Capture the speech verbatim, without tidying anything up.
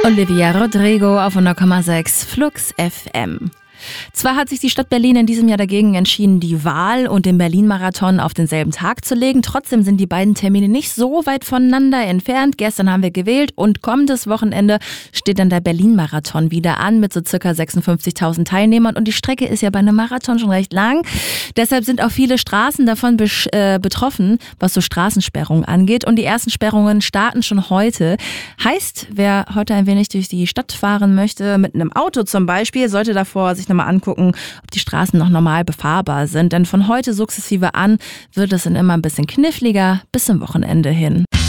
Olivia Rodrigo auf hundert Komma sechs Flux F M. Zwar hat sich die Stadt Berlin in diesem Jahr dagegen entschieden, die Wahl und den Berlin-Marathon auf denselben Tag zu legen. Trotzdem sind die beiden Termine nicht so weit voneinander entfernt. Gestern haben wir gewählt und kommendes Wochenende steht dann der Berlin-Marathon wieder an mit so circa sechsundfünfzigtausend Teilnehmern. Und die Strecke ist ja bei einem Marathon schon recht lang. Deshalb sind auch viele Straßen davon besch- äh, betroffen, was so Straßensperrungen angeht. Und die ersten Sperrungen starten schon heute. Heißt, wer heute ein wenig durch die Stadt fahren möchte, mit einem Auto zum Beispiel, sollte davor sich nochmal angucken, ob die Straßen noch normal befahrbar sind. Denn von heute sukzessive an wird es dann immer ein bisschen kniffliger bis zum Wochenende hin.